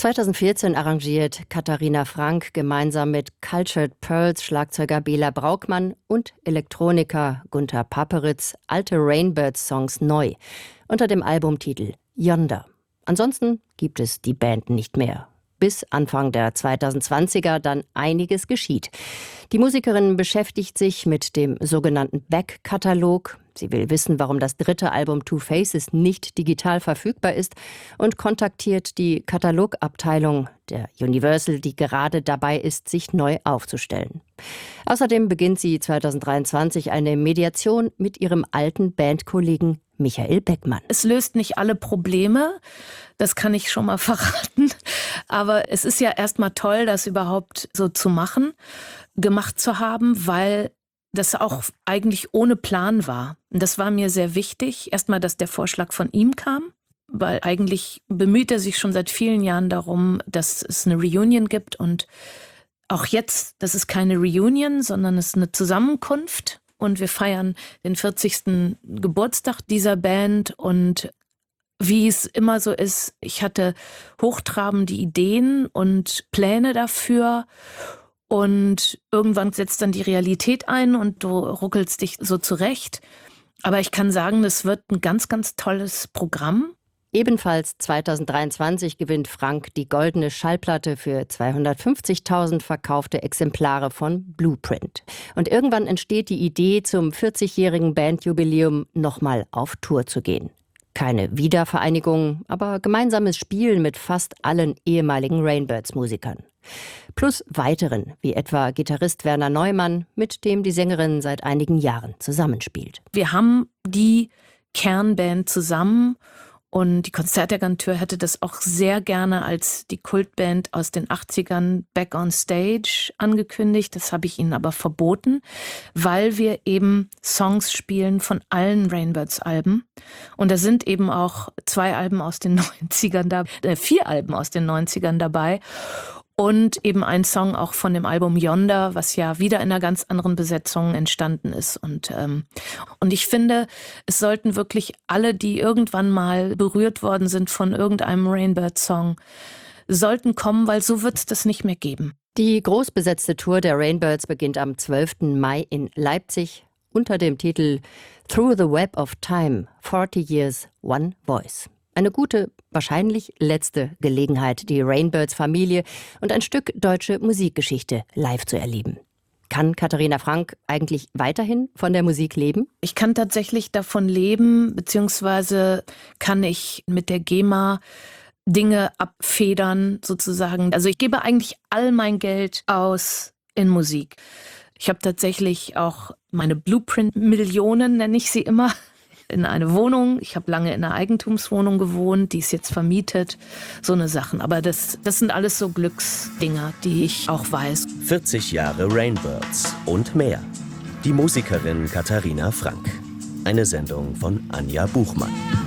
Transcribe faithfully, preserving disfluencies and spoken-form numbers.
zweitausendvierzehn arrangiert Katharina Frank gemeinsam mit Cultured Pearls Schlagzeuger Bela Braukmann und Elektroniker Gunter Paperitz alte Rainbirds-Songs neu unter dem Albumtitel Yonder. Ansonsten gibt es die Band nicht mehr. Bis Anfang der zweitausendzwanziger dann einiges geschieht. Die Musikerin beschäftigt sich mit dem sogenannten Back-Katalog. Sie will wissen, warum das dritte Album Two Faces nicht digital verfügbar ist und kontaktiert die Katalogabteilung der Universal, die gerade dabei ist, sich neu aufzustellen. Außerdem beginnt sie zweitausenddreiundzwanzig eine Mediation mit ihrem alten Bandkollegen Michael Beckmann. Es löst nicht alle Probleme, das kann ich schon mal verraten. Aber es ist ja erstmal toll, das überhaupt so zu machen, gemacht zu haben, weil das auch eigentlich ohne Plan war. Und das war mir sehr wichtig. Erstmal, dass der Vorschlag von ihm kam, weil eigentlich bemüht er sich schon seit vielen Jahren darum, dass es eine Reunion gibt. Und auch jetzt, das ist keine Reunion, sondern es ist eine Zusammenkunft. Und wir feiern den vierzigsten Geburtstag dieser Band. Und wie es immer so ist, ich hatte hochtrabende Ideen und Pläne dafür. Und irgendwann setzt dann die Realität ein und du ruckelst dich so zurecht. Aber ich kann sagen, das wird ein ganz, ganz tolles Programm. Ebenfalls zweitausenddreiundzwanzig gewinnt Frank die goldene Schallplatte für zweihundertfünfzigtausend verkaufte Exemplare von Blueprint. Und irgendwann entsteht die Idee, zum vierzigjährigen Bandjubiläum nochmal auf Tour zu gehen. Keine Wiedervereinigung, aber gemeinsames Spielen mit fast allen ehemaligen Rainbirds-Musikern. Plus weiteren, wie etwa Gitarrist Werner Neumann, mit dem die Sängerin seit einigen Jahren zusammenspielt. Wir haben die Kernband zusammen und die Konzertagentur hätte das auch sehr gerne als die Kultband aus den achtzigern Back on Stage angekündigt. Das habe ich ihnen aber verboten, weil wir eben Songs spielen von allen Rainbirds-Alben. Und da sind eben auch zwei Alben aus den neunzigern, da, äh, vier Alben aus den neunzigern dabei. Und eben ein Song auch von dem Album Yonder, was ja wieder in einer ganz anderen Besetzung entstanden ist. Und, ähm, und ich finde, es sollten wirklich alle, die irgendwann mal berührt worden sind von irgendeinem Rainbird-Song, sollten kommen, weil so wird es das nicht mehr geben. Die großbesetzte Tour der Rainbirds beginnt am zwölften Mai in Leipzig unter dem Titel Through the Web of Time, forty Years, One Voice. Eine gute, wahrscheinlich letzte Gelegenheit, die Rainbirds-Familie und ein Stück deutsche Musikgeschichte live zu erleben. Kann Katharina Frank eigentlich weiterhin von der Musik leben? Ich kann tatsächlich davon leben, beziehungsweise kann ich mit der GEMA Dinge abfedern, sozusagen. Also ich gebe eigentlich all mein Geld aus in Musik. Ich habe tatsächlich auch meine Blueprint-Millionen, nenne ich sie immer, in eine Wohnung. Ich habe lange in einer Eigentumswohnung gewohnt, die ist jetzt vermietet. So eine Sachen. Aber das, das sind alles so Glücksdinger, die ich auch weiß. vierzig Jahre Rainbirds und mehr. Die Musikerin Katharina Frank. Eine Sendung von Anja Buchmann.